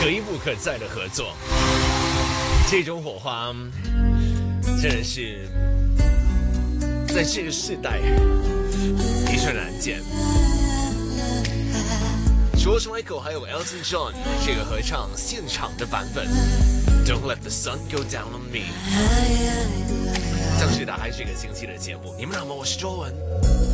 可一不可再的合作，这种火花真的是在这个世代的确难见。George Michael 还有 Elton John 这个合唱现场的版本 Don't let the sun go down on me， 正式打开这个星期的节目。你们好吗？我是周文。